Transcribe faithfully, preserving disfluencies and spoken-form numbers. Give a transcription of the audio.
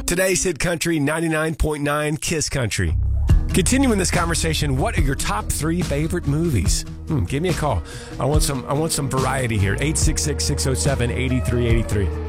Today's Hit Country, ninety-nine point nine Kiss Country. Continuing this conversation, what are your top three favorite movies? Hmm, give me a call. I want some I want some variety here. eight six six, six oh seven, eight three eight three.